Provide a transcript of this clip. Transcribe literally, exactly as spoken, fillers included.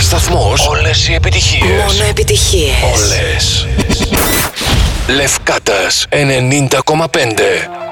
σταθμός, όλες οι επιτυχίες. Μόνο επιτυχίες. Όλες. Λευκάτας ενενήντα κόμμα πέντε.